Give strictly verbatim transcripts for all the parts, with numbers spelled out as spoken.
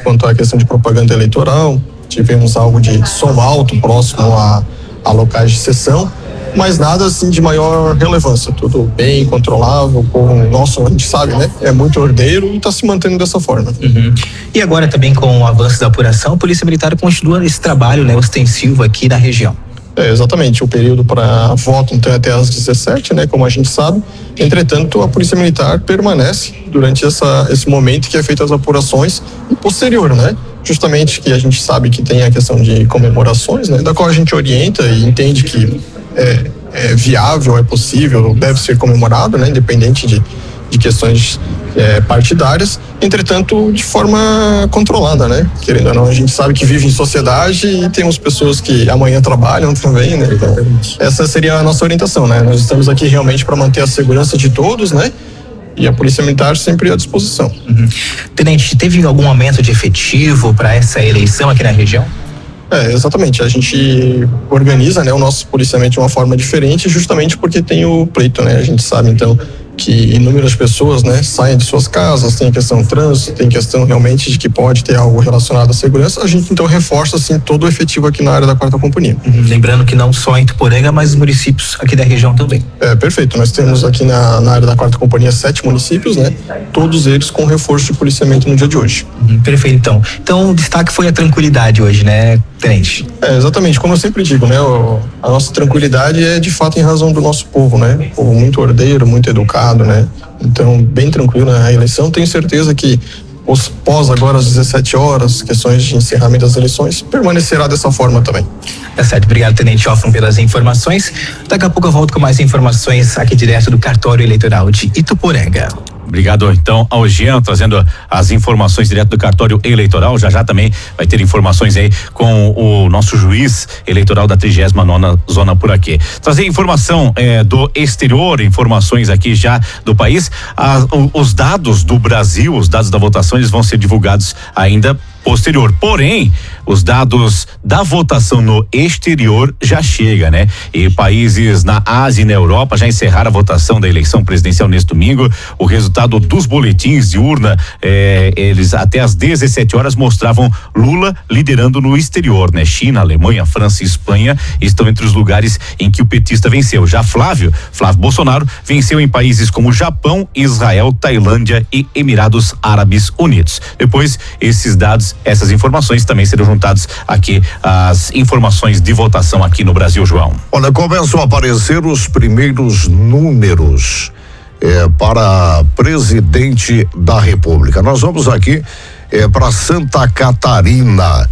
quanto à questão de propaganda eleitoral, tivemos algo de som alto próximo a, a locais de sessão, mas nada assim de maior relevância, tudo bem controlável, com nosso, a gente sabe, né? É muito ordeiro e está se mantendo dessa forma. Uhum. E agora também com o avanço da apuração, a Polícia Militar continua esse trabalho, né, ostensivo aqui na região. É, exatamente, o período para voto então é até às dezessete, né, como a gente sabe. Entretanto, a Polícia Militar permanece durante essa, esse momento que é feita as apurações e posterior, né? Justamente que a gente sabe que tem a questão de comemorações, né, da qual a gente orienta e entende que é, é viável, é possível, deve ser comemorado, né, independente de, de questões é, partidárias, entretanto de forma controlada, né? Querendo ou não, a gente sabe que vive em sociedade e temos pessoas que amanhã trabalham também, né? Então, essa seria a nossa orientação, né? Nós estamos aqui realmente para manter a segurança de todos, né? E a Polícia Militar sempre à disposição. Uhum. Tenente, teve algum aumento de efetivo para essa eleição aqui na região? É, exatamente. A gente organiza, né, o nosso policiamento de uma forma diferente, justamente porque tem o pleito, né? A gente sabe, então, que inúmeras pessoas, né, saem de suas casas, tem questão do trânsito, tem questão realmente de que pode ter algo relacionado à segurança. A gente então reforça assim todo o efetivo aqui na área da quarta companhia. Uhum. Lembrando que não só em Ituporanga, mas os municípios aqui da região também. É, perfeito. Nós temos aqui na, na área da quarta companhia sete municípios, né, todos eles com reforço de policiamento no dia de hoje. Uhum. Perfeito, então. Então o destaque foi a tranquilidade hoje, né, tenente? É, exatamente. Como eu sempre digo, né, o, a nossa tranquilidade é de fato em razão do nosso povo, né, um povo muito ordeiro, muito educado, né? Então, bem tranquilo a eleição. Tenho certeza que os pós agora às dezessete horas, questões de encerramento das eleições, permanecerá dessa forma também. Tá certo, obrigado, Tenente Hoffman, pelas informações. Daqui a pouco eu volto com mais informações aqui direto do cartório eleitoral de Ituporanga. Obrigado, então, ao Jean, trazendo as informações direto do cartório eleitoral. Já já também vai ter informações aí com o nosso juiz eleitoral da trigésima nona zona por aqui. Trazer informação eh, do exterior, informações aqui já do país. Ah, o, os dados do Brasil, os dados da votação, eles vão ser divulgados ainda posterior. Porém, os dados da votação no exterior já chega, né? E países na Ásia e na Europa já encerraram a votação da eleição presidencial neste domingo. O resultado dos boletins de urna, eh, eles até às dezessete horas mostravam Lula liderando no exterior, né? China, Alemanha, França e Espanha estão entre os lugares em que o petista venceu. Já Flávio, Flávio Bolsonaro venceu em países como Japão, Israel, Tailândia e Emirados Árabes Unidos. Depois, esses dados, essas informações também serão juntados aqui as informações de votação aqui no Brasil, João. Olha, começam a aparecer os primeiros números é, para presidente da República. Nós vamos aqui é, para Santa Catarina.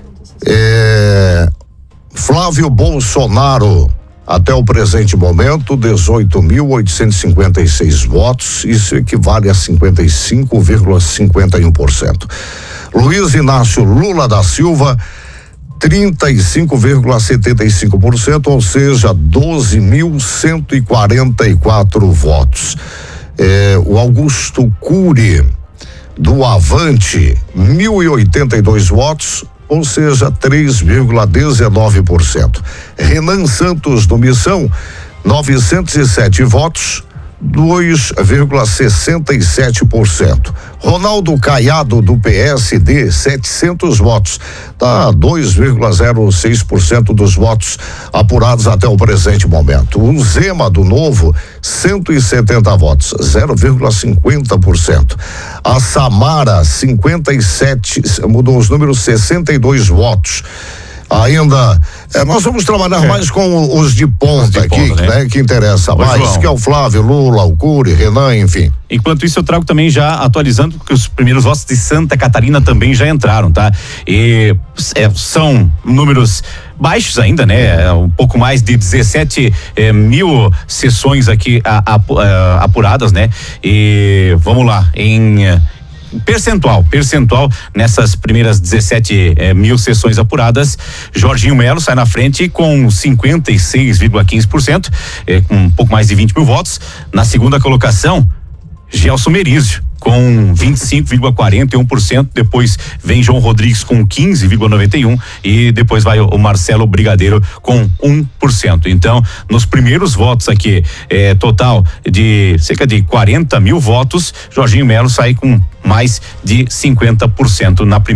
É, Flávio Bolsonaro, até o presente momento, dezoito mil oitocentos e cinquenta e seis votos, isso equivale a cinquenta e cinco vírgula cinquenta e um por cento. Luiz Inácio Lula da Silva, trinta e cinco vírgula setenta e cinco por cento, ou seja, doze mil cento e quarenta e quatro votos. É, o Augusto Cury do Avante, mil e oitenta e dois votos, ou seja, três vírgula dezenove por cento. Renan Santos do Missão, novecentos e sete votos, dois vírgula sessenta e sete por cento. Ronaldo Caiado do P S D, setecentos votos, tá dois vírgula zero seis por cento dos votos apurados até o presente momento. O Zema do Novo, cento e setenta votos, zero vírgula cinquenta por cento. A Samara, cinquenta e sete, mudou os números, sessenta e dois votos. Ainda, é, nós vamos trabalhar é. mais com os de ponta os de aqui, ponta, né? né? Que interessa Ô, mais, João. Que é o Flávio, Lula, o Cury, Renan, enfim. Enquanto isso, eu trago também já atualizando que os primeiros votos de Santa Catarina também já entraram, tá? E é, são números baixos ainda, né? É, um pouco mais de dezessete é, mil sessões aqui a, a, a, apuradas, né? E vamos lá, em percentual, percentual nessas primeiras dezessete eh, mil sessões apuradas, Jorginho Melo sai na frente com cinquenta e seis vírgula quinze por cento, eh, com um pouco mais de vinte mil votos. Na segunda colocação, Gelson Merizio com vinte e cinco vírgula quarenta e um por cento, depois vem João Rodrigues com quinze vírgula noventa e um por cento e depois vai o Marcelo Brigadeiro com um por cento. Então, nos primeiros votos aqui, eh, total de cerca de quarenta mil votos, Jorginho Melo sai com mais de cinquenta por cento na primeira